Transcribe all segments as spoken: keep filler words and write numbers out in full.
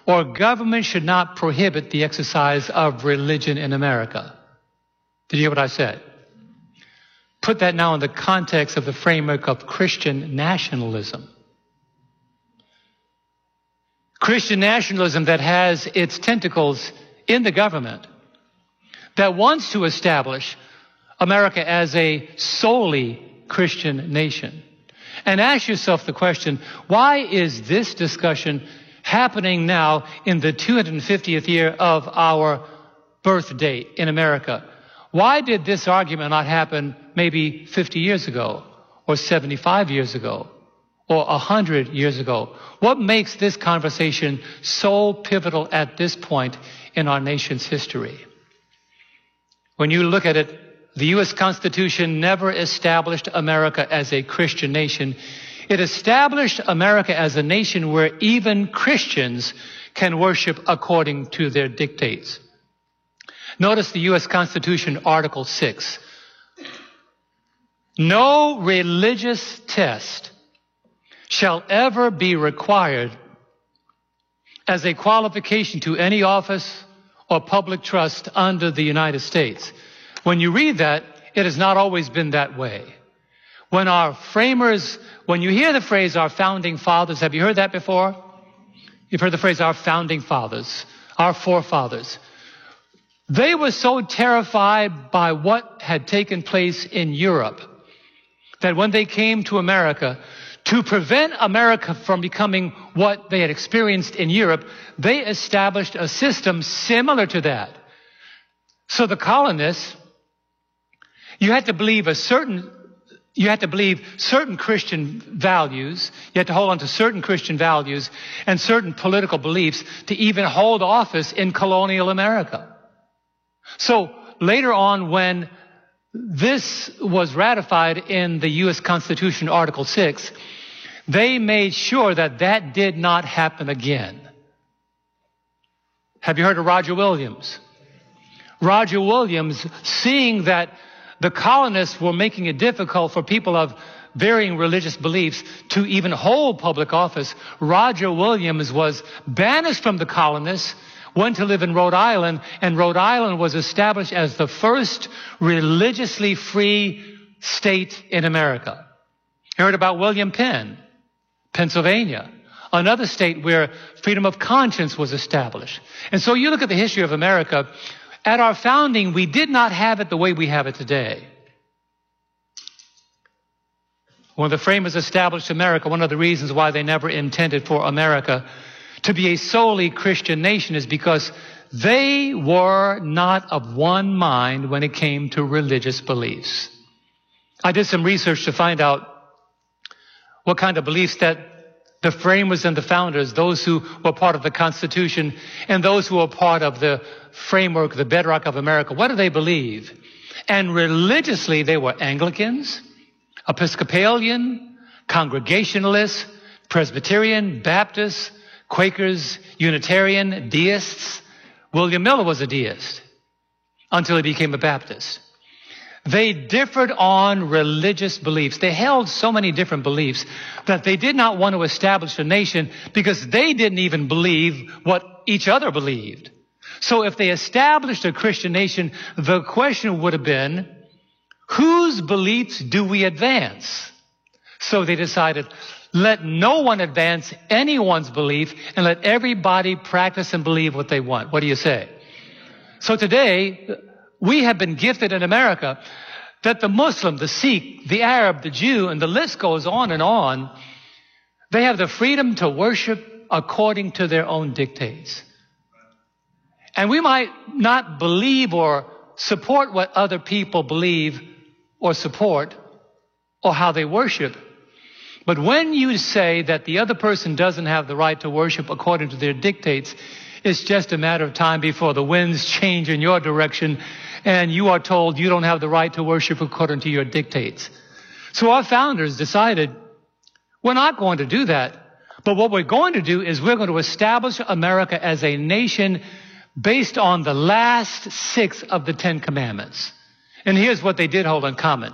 or government should not prohibit the exercise of religion in America. Did you hear what I said? Put that now in the context of the framework of Christian nationalism. Christian nationalism that has its tentacles in the government, that wants to establish America as a solely Christian nation. And ask yourself the question, why is this discussion happening now in the two hundred fiftieth year of our birth date in America? Why did this argument not happen maybe fifty years ago, or seventy-five years ago, or one hundred years ago? What makes this conversation so pivotal at this point in our nation's history? When you look at it, the U S Constitution never established America as a Christian nation. It established America as a nation where even Christians can worship according to their dictates. Notice the U S Constitution, Article six. No religious test shall ever be required as a qualification to any office or public trust under the United States. When you read that, it has not always been that way. When our framers, when you hear the phrase our founding fathers, have you heard that before? You've heard the phrase our founding fathers, our forefathers. They were so terrified by what had taken place in Europe that when they came to America, to prevent America from becoming what they had experienced in Europe, they established a system similar to that. So the colonists, you had to believe a certain, you had to believe certain Christian values, you had to hold on to certain Christian values and certain political beliefs to even hold office in colonial America. So later on, when this was ratified in the U S Constitution, Article six, they made sure that that did not happen again. Have you heard of Roger Williams? Roger Williams, seeing that the colonists were making it difficult for people of varying religious beliefs to even hold public office, Roger Williams was banished from the colonists, went to live in Rhode Island, and Rhode Island was established as the first religiously free state in America. You heard about William Penn, Pennsylvania, another state where freedom of conscience was established. And so you look at the history of America. At our founding, we did not have it the way we have it today. When the framers established America, one of the reasons why they never intended for America to be a solely Christian nation is because they were not of one mind when it came to religious beliefs. I did some research to find out what kind of beliefs that the framers and the founders, those who were part of the Constitution and those who were part of the framework, the bedrock of America, what do they believe? And religiously, they were Anglicans, Episcopalian, Congregationalists, Presbyterian, Baptists, Quakers, Unitarian, deists. William Miller was a deist until he became a Baptist. They differed on religious beliefs. They held so many different beliefs that they did not want to establish a nation because they didn't even believe what each other believed. So if they established a Christian nation, the question would have been, whose beliefs do we advance? So they decided, let no one advance anyone's belief and let everybody practice and believe what they want. What do you say? So today, we have been gifted in America that the Muslim, the Sikh, the Arab, the Jew, and the list goes on and on, they have the freedom to worship according to their own dictates. And we might not believe or support what other people believe or support or how they worship. But when you say that the other person doesn't have the right to worship according to their dictates, it's just a matter of time before the winds change in your direction and you are told you don't have the right to worship according to your dictates. So our founders decided, we're not going to do that. But what we're going to do is we're going to establish America as a nation based on the last six of the Ten Commandments. And here's what they did hold in common.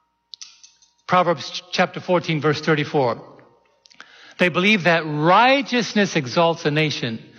Proverbs chapter fourteen, verse thirty-four. They believe that righteousness exalts a nation,